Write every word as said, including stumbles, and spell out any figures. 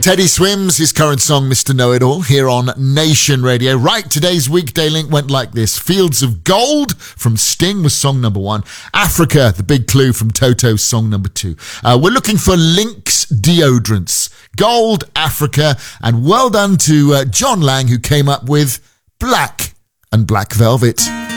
Teddy Swims, his current song, Mister Know-It-All, here on Nation Radio. Right, today's weekday link went like this. Fields of Gold from Sting was song number one. Africa, The Big Clue from Toto, song number two. Uh, we're looking for Lynx deodorants. Gold, Africa, and well done to uh, John Lang, who came up with Black and Black Velvet.